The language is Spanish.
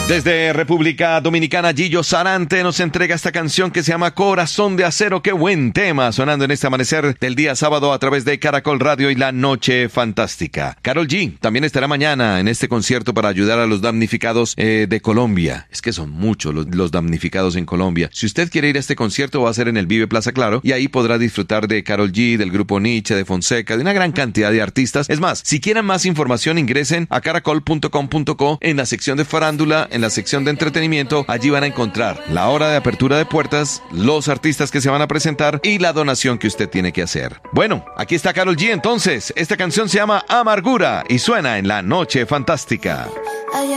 Desde República Dominicana, Gillo Sarante nos entrega esta canción que se llama Corazón de Acero. ¡Qué buen tema! Sonando en este amanecer del día sábado a través de Caracol Radio y La Noche Fantástica. Karol G también estará mañana en este concierto para ayudar a los damnificados de Colombia. Es que son muchos los damnificados en Colombia. Si usted quiere ir a este concierto, va a ser en el Vive Plaza Claro y ahí podrá disfrutar de Karol G, del grupo Nietzsche, de Fonseca, de una gran cantidad de artistas. Es más, si quieren más información, ingresen a caracol.com.co en la sección de farándula, en la sección de entretenimiento. Allí van a encontrar la hora de apertura de puertas, los artistas que se van a presentar y la donación que usted tiene que hacer. Bueno, aquí está Karol G entonces. Esta canción se llama Amargura y suena en La Noche Fantástica.